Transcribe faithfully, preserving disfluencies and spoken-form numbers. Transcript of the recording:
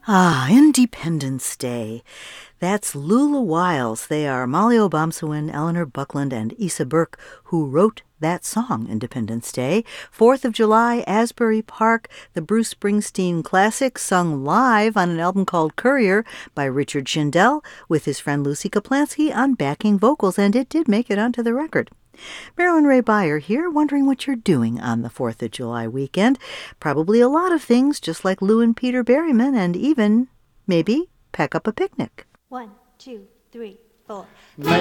Ah, Independence Day. That's Lula Wiles. They are Molly Obomsawin, Eleanor Buckland, and Issa Burke who wrote that song, Independence Day. Fourth of July, Asbury Park, the Bruce Springsteen classic, sung live on an album called Courier by Richard Shindell with his friend Lucy Kaplansky on backing vocals, and it did make it onto the record. Marilyn Ray Beyer here, wondering what you're doing on the fourth of July weekend. Probably a lot of things, just like Lou and Peter Berryman, and even, maybe, pack up a picnic. One, two, three, four.